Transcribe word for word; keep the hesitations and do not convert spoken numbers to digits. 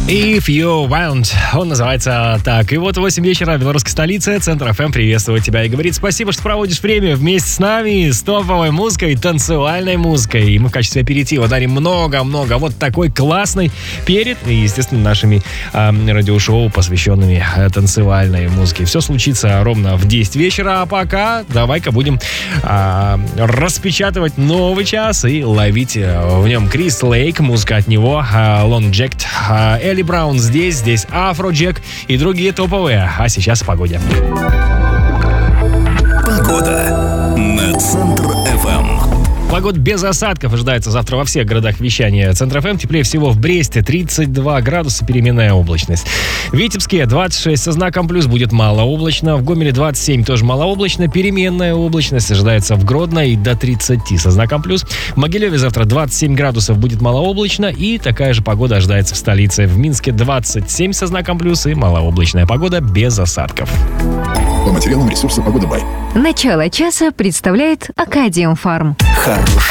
If You Want. Он называется так. И вот восемь вечера в белорусской столице. Центр эф эм приветствует тебя и говорит спасибо, что проводишь время вместе с нами, с топовой музыкой, танцевальной музыкой. И мы в качестве аперитива дарим много-много вот такой классной перед и, естественно, нашими э, радиошоу, посвященными э, танцевальной музыке. Все случится ровно в десять вечера. А пока давай-ка будем э, распечатывать новый час и ловить в нем Крис Лейк, музыка от него, э, Long Jack, э, Элли Браун здесь, здесь Афроджек и другие топовые. А сейчас о погоде. Погода на Центр эф эм. Погода без осадков ожидается завтра во всех городах вещания Центр эф эм. Теплее всего в Бресте тридцать два градуса, переменная облачность. В Витебске двадцать шесть со знаком плюс, будет малооблачно. В Гомеле двадцать семь, тоже малооблачно. Переменная облачность ожидается в Гродно и до тридцати со знаком плюс. В Могилеве завтра двадцать семь градусов, будет малооблачно. И такая же погода ожидается в столице. В Минске двадцать семь со знаком плюс и малооблачная погода без осадков. По материалам ресурса «Погода Бай». Начало часа представляет Акадиум Фарм. Хороший